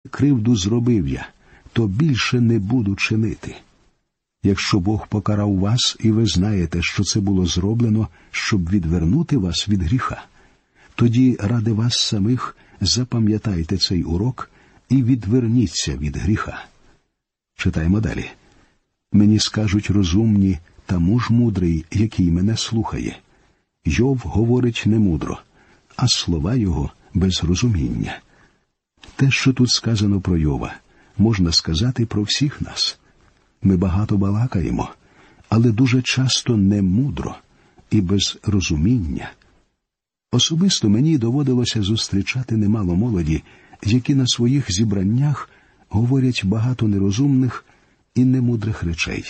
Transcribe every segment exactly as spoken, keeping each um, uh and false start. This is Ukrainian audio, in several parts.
кривду зробив я, то більше не буду чинити. Якщо Бог покарав вас, і ви знаєте, що це було зроблено, щоб відвернути вас від гріха, тоді ради вас самих запам'ятайте цей урок і відверніться від гріха. Читаємо далі. Мені скажуть розумні, та муж мудрий, який мене слухає. Йов говорить немудро, а слова його без розуміння. Те, що тут сказано про Йова, можна сказати про всіх нас. Ми багато балакаємо, але дуже часто немудро і без розуміння. Особисто мені доводилося зустрічати немало молоді, які на своїх зібраннях говорять багато нерозумних і немудрих речей.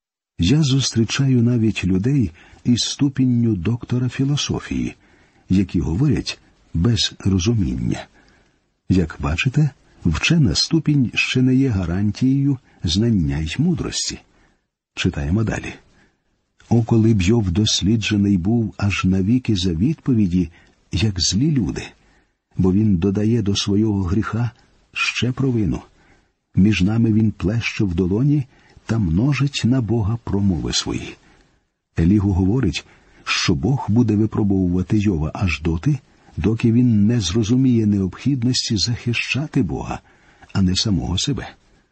Я зустрічаю навіть людей із ступінню доктора філософії, які говорять без розуміння. Як бачите, вчена ступінь ще не є гарантією знання й мудрості. Читаємо далі. О, коли б Йов досліджений був аж навіки за відповіді, як злі люди, бо він додає до свого гріха ще провину. Між нами він плеще в долоні та множить на Бога промови свої. Елігу говорить, що Бог буде випробовувати Йова аж доти, доки він не зрозуміє необхідності захищати Бога, а не самого себе.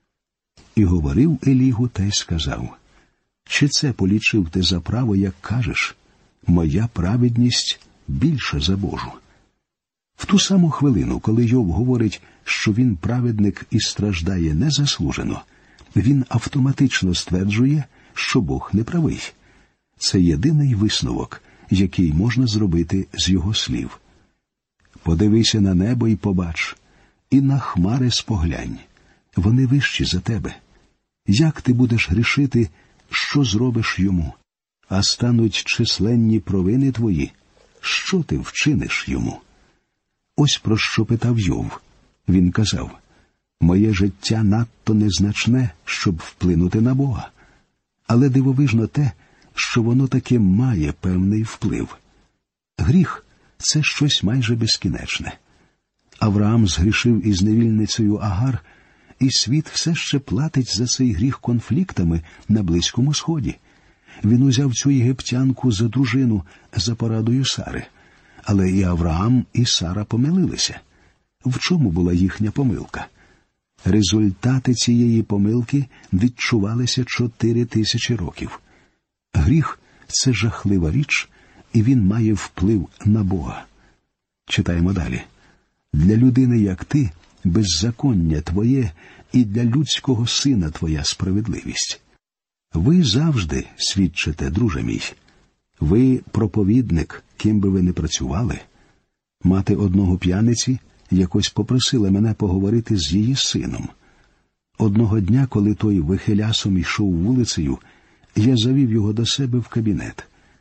І говорив Елігу та й сказав, чи це полічив ти за право, як кажеш, моя праведність більша за Божу. В ту саму хвилину, коли Йов говорить, що він праведник і страждає незаслужено, він автоматично стверджує, що Бог не правий. Це єдиний висновок, який можна зробити з його слів. Подивися на небо і побач, і на хмари споглянь. Вони вищі за тебе. Як ти будеш грішити, що зробиш йому? А стануть численні провини твої, що ти вчиниш йому? Ось про що питав Йов. Він казав, моє життя надто незначне, щоб вплинути на Бога. Але дивовижно те, що воно таки має певний вплив. Гріх – це щось майже безкінечне. Авраам згрішив із невільницею Агар, і світ все ще платить за цей гріх конфліктами на Близькому Сході. Він узяв цю єгиптянку за дружину за порадою Сари. Але і Авраам, і Сара помилилися. В чому була їхня помилка? Результати цієї помилки відчувалися чотири тисячі років. Гріх – це жахлива річ, і він має вплив на Бога. Читаємо далі. Для людини, як ти, беззаконня твоє, і для людського сина твоя справедливість. Ви завжди свідчите, друже мій. Ви проповідник, ким би ви не працювали. Мати одного п'яниці якось попросила мене поговорити з її сином. Одного дня, коли той вихилясом йшов вулицею, я завів його до себе в кабінет.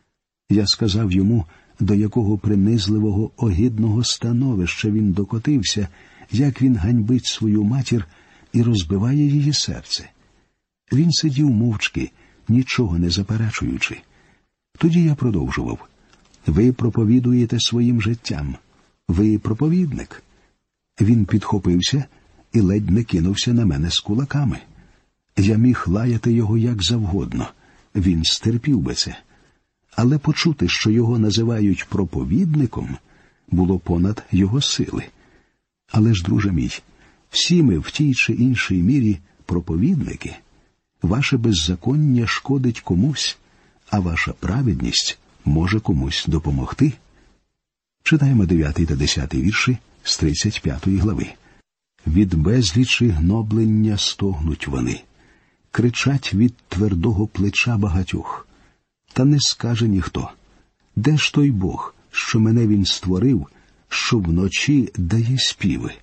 Я сказав йому, до якого принизливого, огидного становища він докотився, як він ганьбить свою матір і розбиває її серце. Він сидів мовчки, нічого не заперечуючи. Тоді я продовжував. Ви проповідуєте своїм життям. Ви проповідник. Він підхопився і ледь не кинувся на мене з кулаками. Я міг лаяти його як завгодно. Він стерпів би це. Але почути, що його називають проповідником, було понад його сили. Але ж, друже мій, всі ми в тій чи іншій мірі проповідники. Ваше беззаконня шкодить комусь, а ваша праведність може комусь допомогти. Читаємо дев'ятий та десятий вірші з тридцять п'ятої глави. Від безлічі гноблення стогнуть вони, кричать від твердого плеча багатьох. Та не скаже ніхто, де ж той Бог, що мене він створив, що вночі дає співи.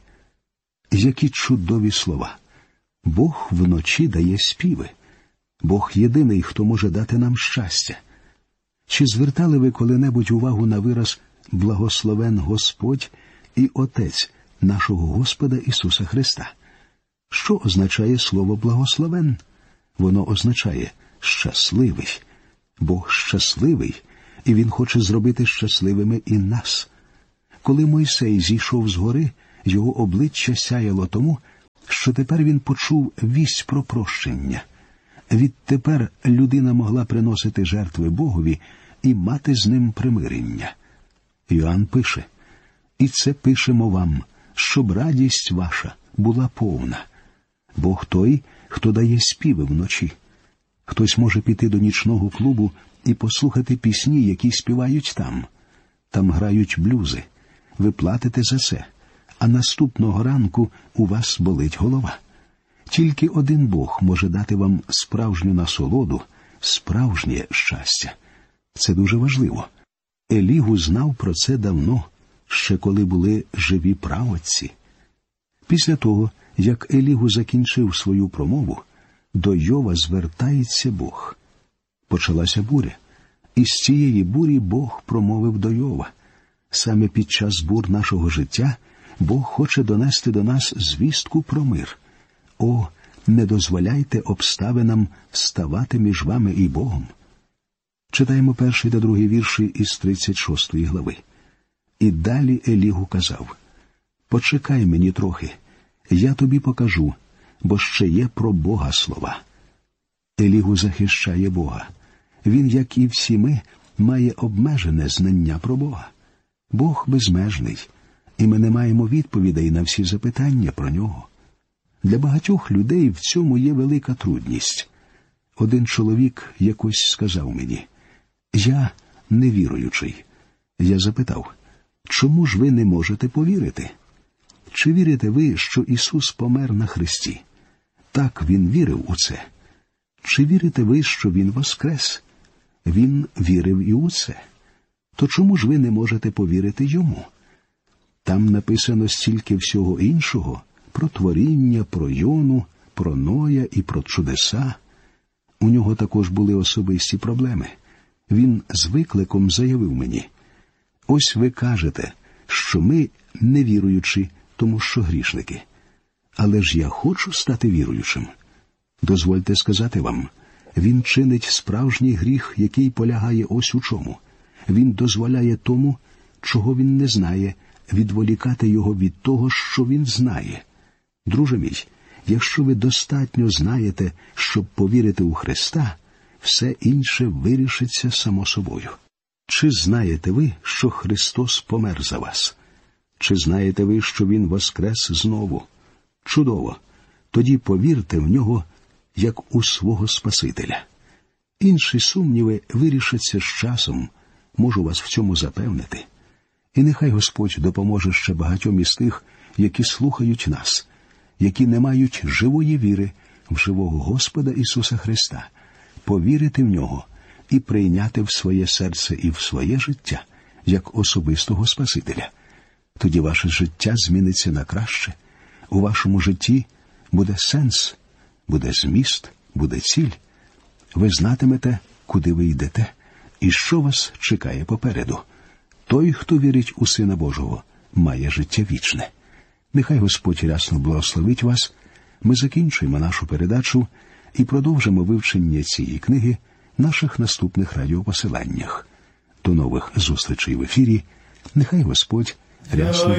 Які чудові слова! Бог вночі дає співи. Бог єдиний, хто може дати нам щастя. Чи звертали ви коли-небудь увагу на вираз «Благословен Господь і Отець нашого Господа Ісуса Христа»? Що означає слово «благословен»? Воно означає «щасливий». Бог щасливий, і Він хоче зробити щасливими і нас. Коли Мойсей зійшов з гори, його обличчя сяяло тому, що тепер він почув вість про прощення. Відтепер людина могла приносити жертви Богові і мати з ним примирення. Йоанн пише: «І це пишемо вам, щоб радість ваша була повна. Бог той, хто дає співи вночі». Хтось може піти до нічного клубу і послухати пісні, які співають там. Там грають блюзи. Ви платите за це, а наступного ранку у вас болить голова. Тільки один Бог може дати вам справжню насолоду, справжнє щастя. Це дуже важливо. Елігу знав про це давно, ще коли були живі праотці. Після того, як Елігу закінчив свою промову, до Йова звертається Бог. Почалася буря. І з цієї бурі Бог промовив до Йова: «Саме під час бур нашого життя Бог хоче донести до нас звістку про мир. О, не дозволяйте обставинам ставати між вами і Богом». Читаємо перший та другий вірші із тридцять шостої глави. «І далі Елігу казав: почекай мені трохи, я тобі покажу, бо ще є про Бога слова». Елігу захищає Бога. Він, як і всі ми, має обмежене знання про Бога. Бог безмежний, і ми не маємо відповідей на всі запитання про нього. Для багатьох людей в цьому є велика трудність. Один чоловік якось сказав мені: «Я невіруючий». Я запитав: «Чому ж ви не можете повірити? Чи вірите ви, що Ісус помер на хресті?» Так, він вірив у це. «Чи вірите ви, що Він воскрес?» Він вірив і у це. То чому ж ви не можете повірити Йому? Там написано стільки всього іншого – про творіння, про Йону, про Ноя і про чудеса. У нього також були особисті проблеми. Він з викликом заявив мені: «Ось ви кажете, що ми невіруючі, тому що грішники. Але ж я хочу стати віруючим». Дозвольте сказати вам, він чинить справжній гріх, який полягає ось у чому. Він дозволяє тому, чого він не знає, відволікати його від того, що він знає. Друже мій, якщо ви достатньо знаєте, щоб повірити у Христа, все інше вирішиться само собою. Чи знаєте ви, що Христос помер за вас? Чи знаєте ви, що Він воскрес знову? Чудово! Тоді повірте в Нього, як у свого Спасителя. Інші сумніви вирішаться з часом, можу вас в цьому запевнити. І нехай Господь допоможе ще багатьом із тих, які слухають нас, які не мають живої віри в живого Господа Ісуса Христа, повірити в Нього і прийняти в своє серце і в своє життя як особистого Спасителя. Тоді ваше життя зміниться на краще. У вашому житті буде сенс, буде зміст, буде ціль. Ви знатимете, куди ви йдете і що вас чекає попереду. Той, хто вірить у Сина Божого, має життя вічне. Нехай Господь рясно благословить вас. Ми закінчуємо нашу передачу і продовжимо вивчення цієї книги в наших наступних радіопосиланнях. До нових зустрічей в ефірі. Нехай Господь рясно